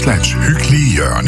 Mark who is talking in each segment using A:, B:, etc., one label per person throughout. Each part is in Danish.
A: Nordsjællands hyggelige hjørne.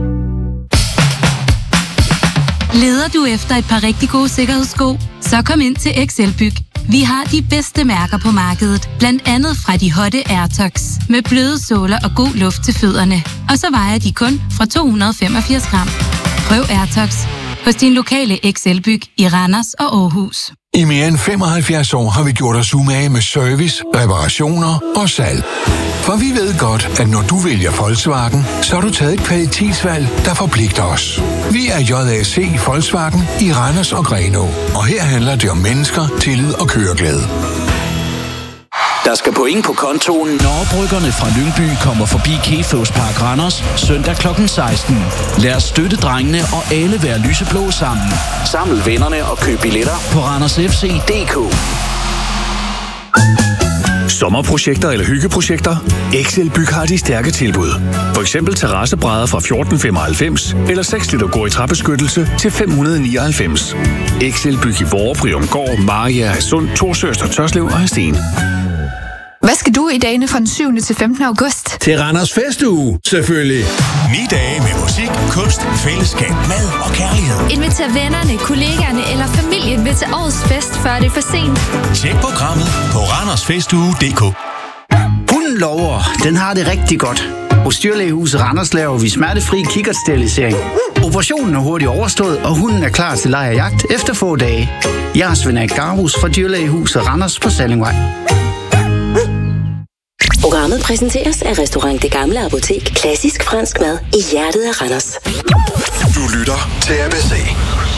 B: Leder du efter et par rigtig gode sikkerhedssko? Så kom ind til XL-Byg. Vi har de bedste mærker på markedet, blandt andet fra de hotte AirTox, med bløde såler og god luft til fødderne. Og så vejer de kun fra 285 gram. Prøv AirTox hos din lokale XL-Byg i Randers og Aarhus.
C: I mere end 75 år har vi gjort os umage med service, reparationer og salg. For vi ved godt, at når du vælger Volkswagen, så har du taget et kvalitetsvalg, der forpligter os. Vi er JAC Volkswagen i Randers og Grenaa, og her handler det om mennesker, tillid og køreglæde.
D: Der skal point på kontoen, når bryggerne fra Lyngby kommer forbi Kefos Park Randers søndag kl. 16. Lad os støtte drengene og alle være lyseblå sammen. Samle vennerne og køb billetter på randersfc.dk.
E: Sommerprojekter eller hyggeprojekter? XL-Byg har de stærke tilbud. For eksempel terrassebrædder fra 1495 eller 6 liter gå i træbeskyttelse til 599. XL-Byg i Vorre, Briumgård, Mariager, Hadsund, Torsøst og Tørslev og Hadsten.
F: Hvad skal du i dagene fra den 7. til 15. august?
G: Til Randers Festuge, selvfølgelig.
H: 9 dage med musik, kunst, fællesskab, mad og kærlighed.
I: Inviter vennerne, kollegaerne eller familien med til årets fest, før det er for sent.
H: Tjek programmet på randersfestuge.dk.
J: Hunden lover, den har det rigtig godt. Hos Dyrlægehuset Randers laver vi smertefri kikkertsterilisering. Operationen er hurtigt overstået, og hunden er klar til leg og jagt efter få dage. Jeg er Svend Garbus fra Dyrlægehuset Randers på Sallingvej.
K: Programmet præsenteres af Restaurant Det Gamle Apotek. Klassisk fransk mad i hjertet af Randers.
A: Du lytter til ABC.